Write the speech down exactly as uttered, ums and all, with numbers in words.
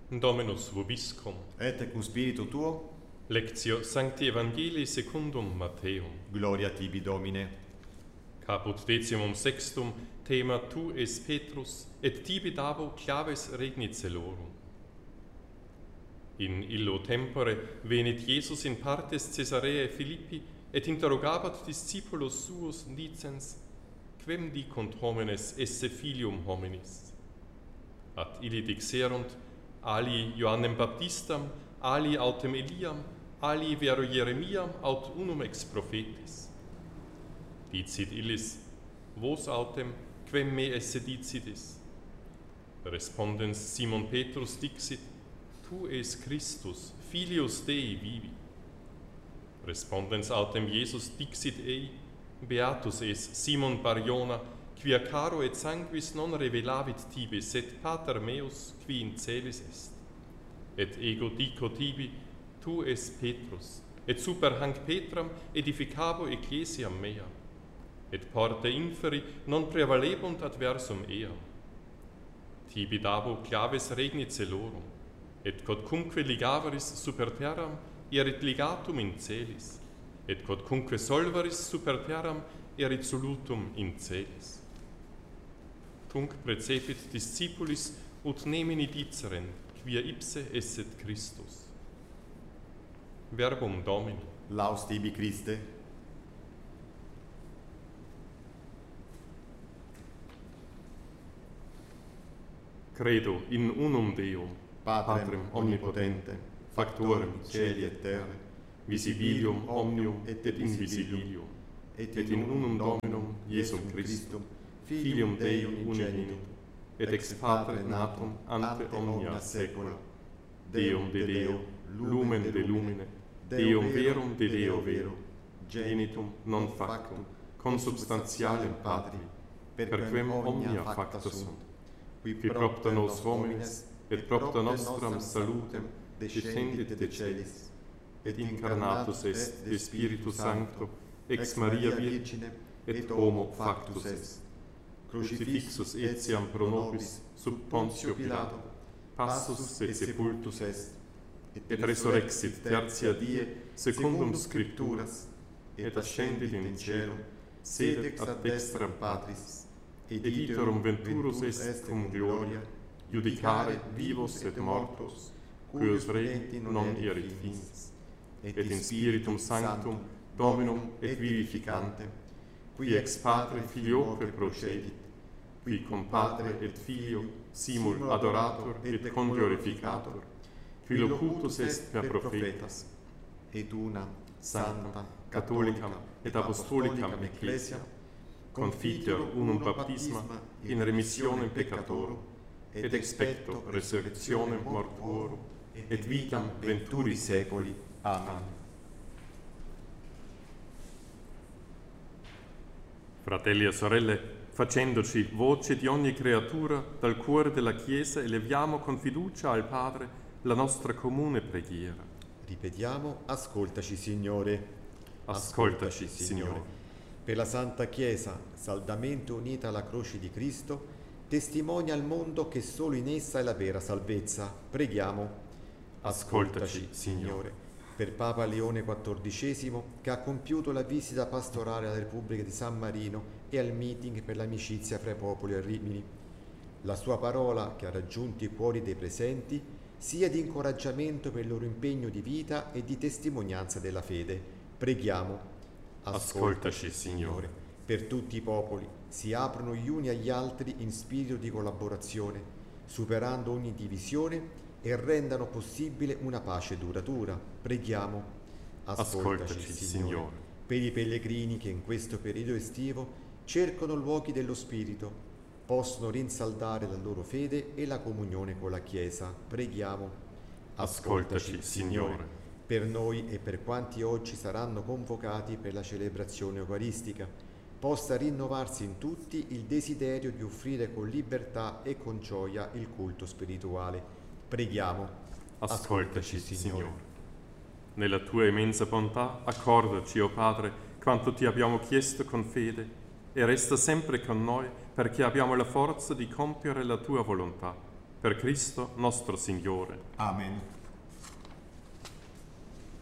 Dominus vobiscum. Et cum spiritu tuo. Lectio Sancti Evangelii secundum Matteum. Gloria tibi, Domine. Caput decimum sextum, thema Tu es Petrus, et tibi dabo claves regnit celorum. In illo tempore venit Jesus in partes Caesareae Philippi, et interrogabat discipulos suos dicens, quem dicunt homines esse filium hominis? At illi dixerunt, ali Ioannem Baptistam, ali autem Eliam, ali vero Jeremiam aut unum ex prophetis. Dicit illis, vos autem, quem me esse dicidis? Respondens Simon Petrus dixit, Tu es Christus, filius Dei vivi. Respondens autem Iesus dixit ei, Beatus es Simon Bar-Jona, quia caro et sanguis non revelavit tibi, sed Pater meus, qui in celis est. Et ego dico tibi, tu es Petrus, et super hanc Petram edificabo ecclesiam mea, et porte inferi non prevalebunt adversum eam. Tibi dabo claves regnit celorum, et quodcunque ligaveris super terram, erit ligatum in celis, et quodcunque solveris super terram, erit solutum in celis. Tunc precepit discipulis ut nemini diceren, quia ipse esset Christus. Verbum Domini. Laus tibi, Christe. Credo in unum Deum, Patrem, Patrem omnipotente, factorem caeli et terrae, visibilium omnium et invisibilium, et in unum Dominum Iesum Christum, Filium Dei unigenitum, et ex Patre natum ante omnia saecula, Deum de Deo, lumen de lumine, Deum verum de Deo vero, genitum non factum, consubstantialem Patri, per quem omnia facta sunt, qui propter nos homines, et propter nostram salutem, descendit de celis, et incarnatus est de Spiritu Sancto, ex Maria Virgine, et homo factus est. Crucifixus etiam pro nobis sub Pontio Pilato, passus et sepultus est, et resurrexit tertia die secundum Scripturas, et ascendit in caelum, sedet ad dextram Patris, et iterum venturus est cum gloria, judicare vivos et mortos, cuius regni non erit finis, et in Spiritum Sanctum Dominum et vivificantem, qui ex Patre Filioque procedit, qui cum Patre et Filio simul adorator et conglorificator, qui locutus est per prophetas, et una santa, catholicam et apostolicam ecclesia, confiteor unum baptisma in remissionem peccatorum, et expecto resurrectionem mortuorum, et vitam venturi saeculi. Amen. Fratelli e sorelle, facendoci voce di ogni creatura, dal cuore della Chiesa eleviamo con fiducia al Padre la nostra comune preghiera. Ripetiamo, ascoltaci, Signore. Ascoltaci, Signore. Per la Santa Chiesa, saldamente unita alla croce di Cristo, testimonia al mondo che solo in essa è la vera salvezza. Preghiamo. Ascoltaci, Signore. Per Papa Leone quattordicesimo, che ha compiuto la visita pastorale alla Repubblica di San Marino e al meeting per l'amicizia fra i popoli a Rimini. La sua parola, che ha raggiunto i cuori dei presenti, sia di incoraggiamento per il loro impegno di vita e di testimonianza della fede. Preghiamo. Ascoltaci, Signore. Per tutti i popoli si aprono gli uni agli altri in spirito di collaborazione, superando ogni divisione e rendano possibile una pace duratura. Preghiamo. Ascoltaci, Ascoltaci Signore. Signore. Per i pellegrini che in questo periodo estivo cercano luoghi dello Spirito, possono rinsaldare la loro fede e la comunione con la Chiesa. Preghiamo. Ascoltaci, Signore. Per noi e per quanti oggi saranno convocati per la celebrazione eucaristica, possa rinnovarsi in tutti il desiderio di offrire con libertà e con gioia il culto spirituale. Preghiamo. Ascoltaci, Signore. Nella tua immensa bontà, accordaci, o Padre, quanto ti abbiamo chiesto con fede, e resta sempre con noi perché abbiamo la forza di compiere la tua volontà. Per Cristo nostro Signore. Amen.